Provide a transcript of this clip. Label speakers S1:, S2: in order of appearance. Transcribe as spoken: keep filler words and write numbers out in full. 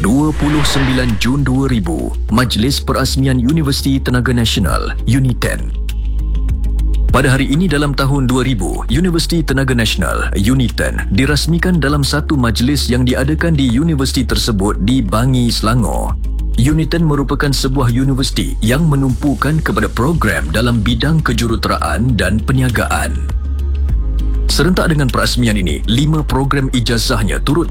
S1: dua puluh sembilan Jun dua ribu, Majlis Perasmian Universiti Tenaga Nasional, UNITEN. Pada hari ini dalam tahun dua ribu, Universiti Tenaga Nasional, UNITEN, dirasmikan dalam satu majlis yang diadakan di universiti tersebut di Bangi, Selangor. UNITEN merupakan sebuah universiti yang menumpukan kepada program dalam bidang kejuruteraan dan perniagaan. Serentak dengan perasmian ini, lima program ijazahnya turut